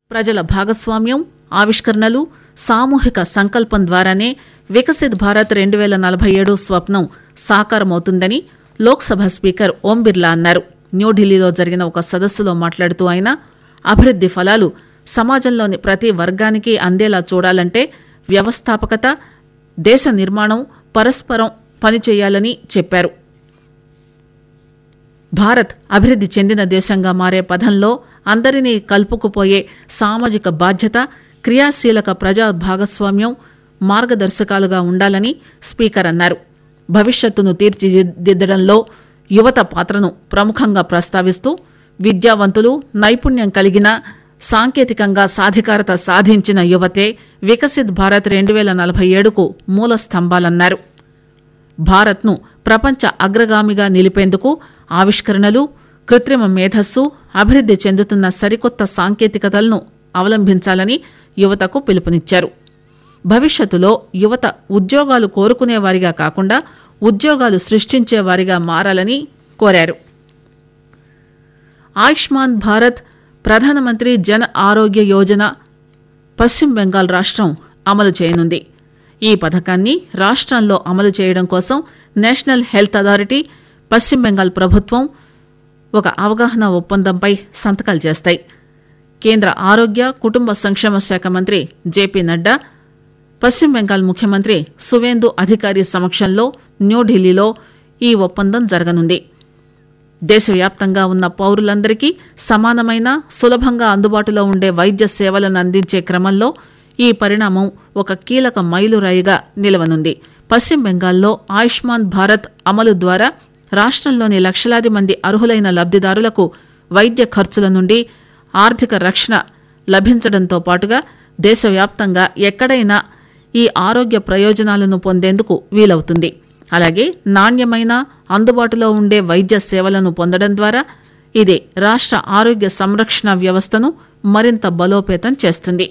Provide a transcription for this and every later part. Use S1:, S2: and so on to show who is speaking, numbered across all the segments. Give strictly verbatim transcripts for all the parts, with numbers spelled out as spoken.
S1: ప్రజల భాగస్వామ్యం, ఆవిష్కరణలు, సామూహిక సంకల్పం ద్వారానే వికసిత్ భారత్ రెండు పేల నలభై ఏడు స్వప్నం సాకారమవుతుందని లోక్సభ స్పీకర్ ఓం బిర్లా అన్నారు. న్యూఢిల్లీలో జరిగిన ఒక సదస్సులో మాట్లాడుతూ ఆయన అభివృద్ది ఫలాలు సమాజంలోని ప్రతి వర్గానికి అందేలా చూడాలంటే వ్యవస్థాపకత, దేశ నిర్మాణం పరస్పరం పనిచేయాలని చెప్పారు. భారత్ అభివృద్ది చెందిన దేశంగా మారే పథంలో అందరినీ కలుపుకుపోయే సామాజిక బాధ్యత, క్రియాశీలక ప్రజా భాగస్వామ్యం మార్గదర్శకాలుగా ఉండాలని స్పీకర్ అన్నారు. భవిష్యత్తును తీర్చిదిద్దడంలో యువత పాత్రను ప్రముఖంగా ప్రస్తావిస్తూ విద్యావంతులు, నైపుణ్యం కలిగిన, సాంకేతికంగా సాధికారత సాధించిన యువతే వికసిత్ భారత్ రెండు పేల నలభై ఏడుకు మూల స్తంభాలన్నారు. భారత్ను ప్రపంచ అగ్రగామిగా నిలిపేందుకు ఆవిష్కరణలు, కృత్రిమ మేధస్సు, అభివృద్ది చెందుతున్న సరికొత్త సాంకేతికతలను అవలంబించాలని యువతకు పిలుపునిచ్చారు. భవిష్యత్తులో యువత ఉద్యోగాలు కోరుకునేవారిగా కాకుండా ఉద్యోగాలు సృష్టించేవారిగా మారాలని కోరారు. ఆయుష్మాన్ భారత్, ప్రధానమంత్రి జన్ ఆరోగ్య యోజన పశ్చిమ బెంగాల్ రాష్టం అమలు చేయనుంది. ఈ పథకాన్ని రాష్టంలో అమలు చేయడం కోసం నేషనల్ హెల్త్ అథారిటీ, పశ్చిమ బెంగాల్ ప్రభుత్వం ఒక అవగాహన ఒప్పందంపై సంతకాలు చేస్తాయి. కేంద్ర ఆరోగ్య కుటుంబ సంక్షేమ శాఖ మంత్రి జేపీ నడ్డా, పశ్చిమ బెంగాల్ ముఖ్యమంత్రి సువేందు అధికారి సమక్షంలో న్యూఢిల్లీలో ఈ ఒప్పందం జరగనుంది. దేశవ్యాప్తంగా ఉన్న పౌరులందరికీ సమానమైన, సులభంగా అందుబాటులో ఉండే వైద్య సేవలను అందించే క్రమంలో ఈ పరిణామం ఒక కీలక మైలురాయిగా నిలవనుంది. పశ్చిమ బెంగాల్లో ఆయుష్మాన్ భారత్ అమలు ద్వారా రాష్టంలోని లక్షలాది మంది అర్హులైన లబ్దిదారులకు వైద్య ఖర్చుల నుండి ఆర్థిక రక్షణ లభించడంతో పాటుగా దేశవ్యాప్తంగా ఎక్కడైనా ఈ ఆరోగ్య ప్రయోజనాలను పొందేందుకు వీలవుతుంది. అలాగే నాణ్యమైన, అందుబాటులో ఉండే వైద్య సేవలను పొందడం ద్వారా ఇది రాష్ట ఆరోగ్య సంరక్షణ వ్యవస్థను మరింత బలోపేతం చేస్తుంది.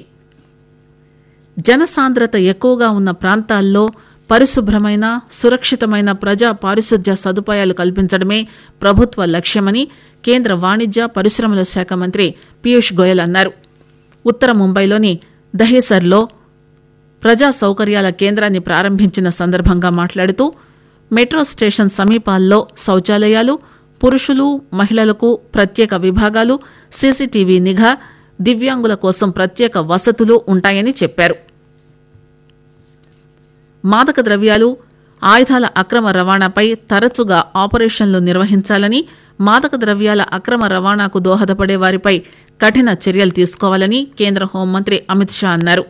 S1: జనసాంద్రత ఎక్కువగా ఉన్న ప్రాంతాల్లో పరిశుభ్రమైన, సురక్షితమైన ప్రజా పారిశుధ్య సదుపాయాలు కల్పించడమే ప్రభుత్వ లక్ష్యమని కేంద్ర వాణిజ్య పరిశ్రమల శాఖ మంత్రి పీయూష్ గోయల్ అన్నారు. ఉత్తర ముంబైలోని దహేసర్లో ప్రజా సౌకర్యాల కేంద్రాన్ని ప్రారంభించిన సందర్భంగా మాట్లాడుతూ మెట్రో స్టేషన్ సమీపాల్లో శౌచాలయాలు, పురుషులు, మహిళలకు ప్రత్యేక విభాగాలు, సీసీటీవీ నిఘా, దివ్యాంగుల కోసం ప్రత్యేక వసతులు ఉంటాయని చెప్పారు. మాదక ద్రవ్యాలు, ఆయుధాల అక్రమ రవాణాపై తరచుగా ఆపరేషన్లు నిర్వహించాలని, మాదక ద్రవ్యాల అక్రమ రవాణాకు దోహదపడే వారిపై కఠిన చర్యలు తీసుకోవాలని కేంద్ర హోంమంత్రి అమిత్ షా అన్నారు.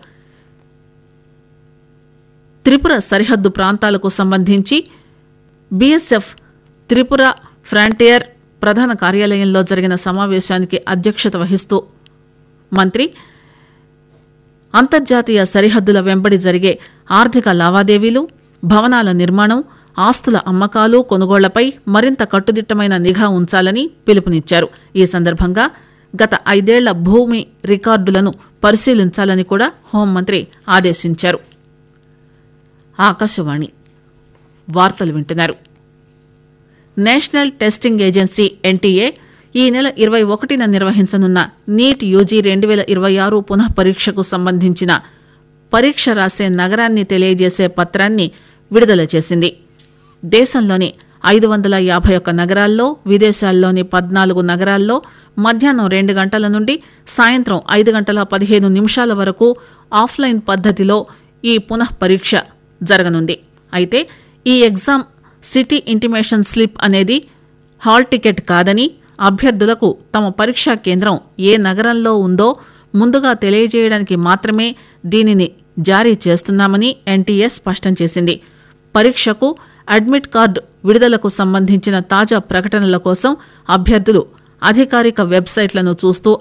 S1: త్రిపుర సరిహద్దు ప్రాంతాలకు సంబంధించి బీఎస్ఎఫ్ త్రిపుర ఫ్రాంటియర్ ప్రధాన కార్యాలయంలో జరిగిన సమావేశానికి అధ్యక్షత వహిస్తూ మంత్రి అంతర్జాతీయ సరిహద్దుల వెంబడి జరిగే ఆర్థిక లావాదేవీలు, భవనాల నిర్మాణం, ఆస్తుల అమ్మకాలు, కొనుగోళ్లపై మరింత కట్టుదిట్టమైన నిఘా ఉంచాలని పిలుపునిచ్చారు. ఈ సందర్భంగా గత ఐదేళ్ల భూమి రికార్డులను పరిశీలించాలని కూడా హోంమంత్రి ఆదేశించారు. ఆకాశవాణి వార్తలు వింటున్నారు. నేషనల్ టెస్టింగ్ ఏజెన్సీ ఎన్టీఏ ఈ నెల ఇరవై ఒకటిన నిర్వహించనున్న నీట్ యూజీ రెండు పేల ఇరవై ఆరు పునః పరీక్షకు సంబంధించిన పరీక్ష రాసే నగరాన్ని తెలియజేసే పత్రాన్ని విడుదల చేసింది. దేశంలోని ఐదు వందల యాభై ఒక్క నగరాల్లో, విదేశాల్లోని పద్నాలుగు నగరాల్లో మధ్యాహ్నం రెండు గంటల నుండి సాయంత్రం ఐదు గంటల పదిహేను నిమిషాల వరకు ఆఫ్లైన్ పద్దతిలో ఈ పునః పరీక్ష జరగనుంది. అయితే ఈ ఎగ్జామ్ సిటీ ఇంటిమేషన్ స్లిప్ అనేది హాల్ టికెట్ కాదని, అభ్యర్థులకు తమ పరీక్షా కేంద్రం ఏ నగరంలో ఉందో ముందుగా తెలియజేయడానికి మాత్రమే దీనిని జారీ చేస్తున్నామని ఎన్టీఏ స్పష్టం చేసింది. పరీక్షకు అడ్మిట్ కార్డు విడుదలకు సంబంధించిన తాజా ప్రకటనల కోసం అభ్యర్థులు అధికారిక వెబ్సైట్లను చూస్తూ